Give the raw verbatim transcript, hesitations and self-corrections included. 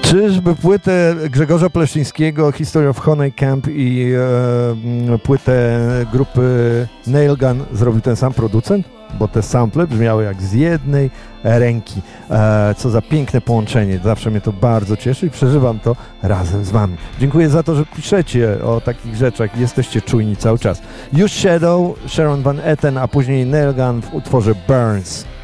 Czyżby płytę Grzegorza Pleszyńskiego, History of Honey Camp i e, płytę grupy Nailgun zrobił ten sam producent? Bo te sample brzmiały jak z jednej ręki. E, co za piękne połączenie. Zawsze mnie to bardzo cieszy i przeżywam to razem z wami. Dziękuję za to, że piszecie o takich rzeczach. Jesteście czujni cały czas. Już Shadow, Sharon Van Etten, a później Nailgun w utworze Burns.